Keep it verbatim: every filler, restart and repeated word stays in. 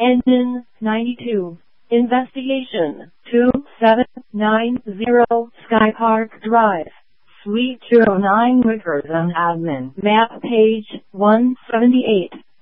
Engine ninety-two. Investigation two seven nine zero Sky Park Drive, Suite two oh nine Rickerson Admin. Map page one seventy-eight.